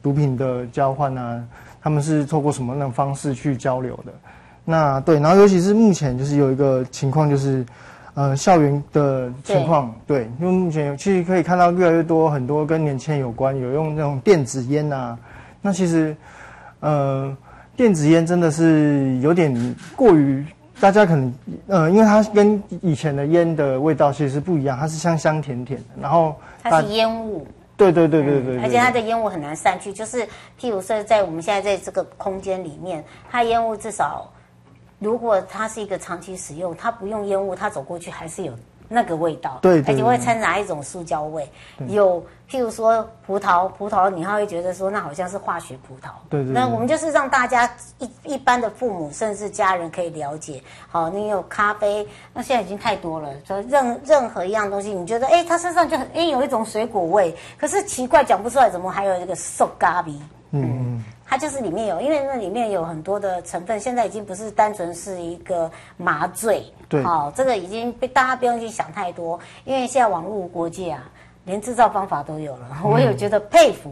毒品的交换啊，他们是透过什么样的方式去交流的？那对，然后尤其是目前就是有一个情况就是。校园的情况，对，因为目前其实可以看到越来越多很多跟年轻人有关，有用那种电子烟啊。那其实，电子烟真的是有点过于，大家可能，因为它跟以前的烟的味道其实是不一样，它是香香甜甜的，然后它是烟雾。 对， 而且它的烟雾很难散去，就是譬如说在我们现在在这个空间里面，它烟雾至少。如果它是一个长期使用，它不用烟雾，它走过去还是有那个味道， 对， 而且会掺杂一种塑胶味。有譬如说葡萄，你还会觉得说那好像是化学葡萄。 对。 那我们就是让大家一般的父母甚至家人可以了解。好，你有咖啡，那现在已经太多了。所以任何一样东西，你觉得它身上就很有一种水果味，可是奇怪讲不出来，怎么还有这个瘦咖喱？它就是里面有，因为那里面有很多的成分，现在已经不是单纯是一个麻醉， 对， 好，这个已经被大家不用去想太多，因为现在网络国界啊，连制造方法都有了，我有觉得佩服，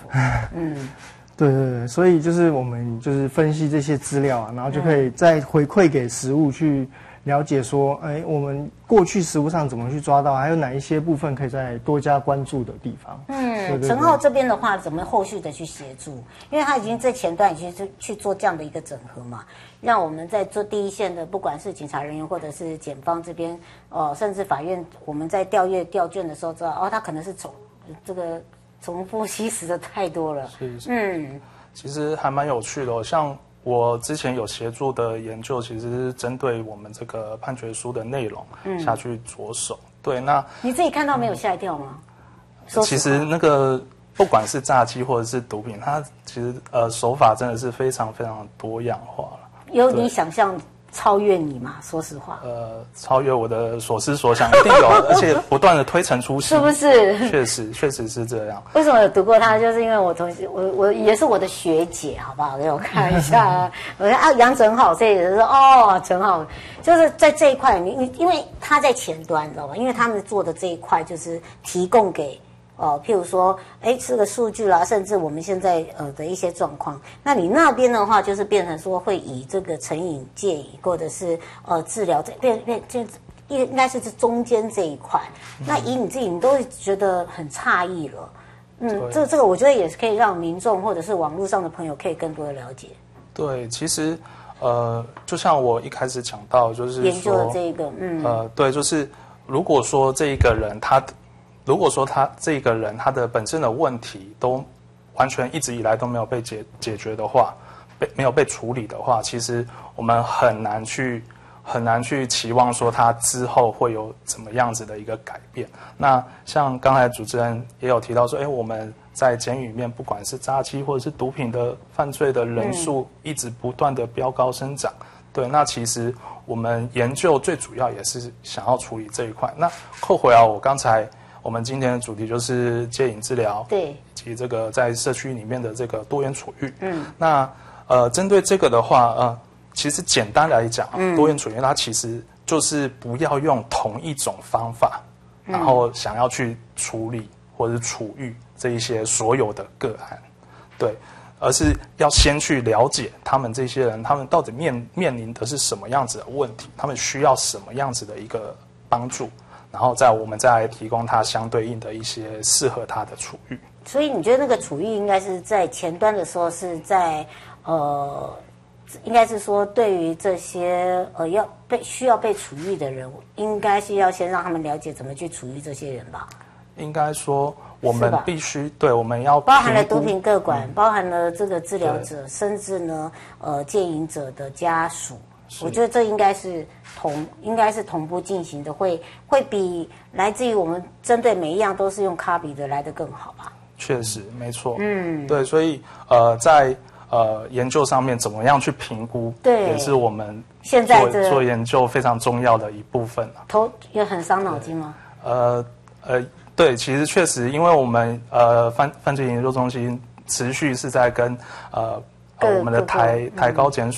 对，所以就是我们就是分析这些资料啊，然后就可以再回馈给食物去了解说，我们过去食物上怎么去抓到，还有哪一些部分可以再多加关注的地方。 陈浩这边的话，怎么后续的去协助？因为他已经在前端已经去做这样的一个整合嘛，让我们在做第一线的，不管是警察人员或者是检方这边，甚至法院，我们在调卷的时候知道，他可能是重复吸食的太多了。 其实还蛮有趣的，像。我之前有协助的研究，其实是针对我们这个判决书的内容下去着手。对，那你自己看到没有吓一跳吗？ 其实那个不管是诈欺或者是毒品，它其实手法真的是非常非常多样化了。 有你想象超越你嘛？说实话， 超越我的所思所想，一定有，而且不断的推陈出新， 是不是？ 确实是这样。 为什么有读过他？就是因为我也是我的学姐，好不好？给我看一下，我说杨正浩，这也是陈浩，就是在这一块，你因为他在前端，你知道吗？因为他们做的这一块就是提供给。譬如说，这个数据啦，甚至我们现在的一些状况，那你那边的话，就是变成说会以这个成瘾戒瘾，或者是治疗这应该是这中间这一块。那以你自己，你都会觉得很诧异了。这个我觉得也是可以让民众或者是网络上的朋友可以更多的了解。对， 其实就像我一开始讲到，就是研究的这一个， 对，就是如果说这一个人他这个人他的本身的问题都完全一直以来都没有被解决的话，没有被处理的话，其实我们很难去期望说他之后会有怎么样子的一个改变。那像刚才主持人也有提到说，我们在监狱里面，不管是诈欺或者是毒品的犯罪的人数一直不断的飙高生长。对，那其实我们研究最主要也是想要处理这一块。那扣回来我们今天的主题就是戒瘾治疗， 对， 以及这个在社区里面的这个多元处遇。那针对这个的话，其实简单来讲，多元处遇它其实就是不要用同一种方法，然后想要去处理或者是处遇这一些所有的个案，对，而是要先去了解他们这些人，他们到底面临的是什么样子的问题，他们需要什么样子的一个帮助。然后我们再来提供他相对应的一些适合他的处遇。 所以你觉得那个处遇应该是在前端的时候是在应该是说对于这些需要被处遇的人，应该是要先让他们了解怎么去处遇这些人吧？ 应该说我们必须对，我们要包含了毒品个管，包含了这个治疗者，甚至呢戒瘾者的家属。我觉得这应该是同步进行的，会比来自于我们针对每一样都是用卡比的来得更好吧？ 确实，没错。对，所以在研究上面怎么样去评估， 对， 也是我们现在做研究非常重要的一部分。 也很伤脑筋吗？ 对，其实确实，因为我们犯罪研究中心持续是在跟我们的台高检署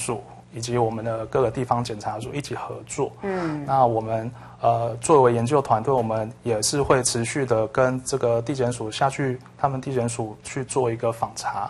以及我们的各个地方检察署一起合作。那我们作为研究团队，我们也是会持续的跟这个地检署下去，他们地检署去做一个访查。